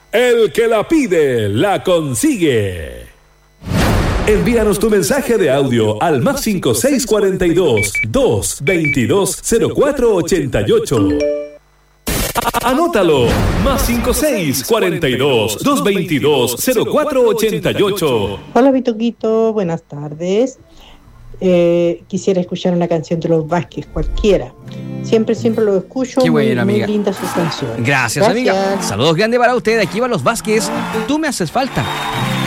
El que la pide, la consigue. Envíanos tu mensaje de audio al más 5642-222-0488. Anótalo, más 5642-222-0488. Hola Vitoquito, buenas tardes. Quisiera escuchar una canción de Los Vázquez, cualquiera. Siempre lo escucho. Qué bueno, amiga. Muy linda sus canciones. Gracias, amiga. Saludos grandes para usted. Aquí va Los Vázquez. Tú me haces falta.